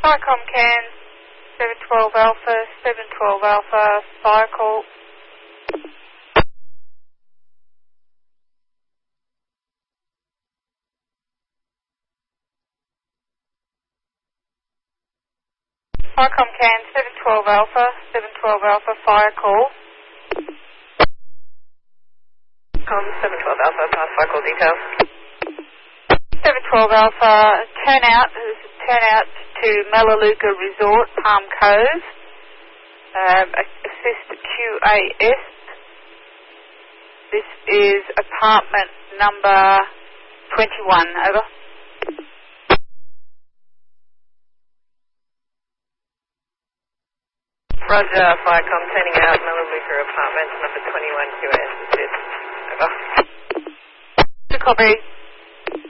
Firecom Can 712 Alpha, 712 Alpha, fire call. Firecom Can 712 Alpha, 712 Alpha, fire call. Com 712 Alpha, pass fire call details. 712 Alpha, turn out to Melaleuca Resort, Palm Cove. Assist QAS. This is apartment number 21, over. Roger, Firecom turning out Melaleuca apartment number 21 QS. Over. Copy.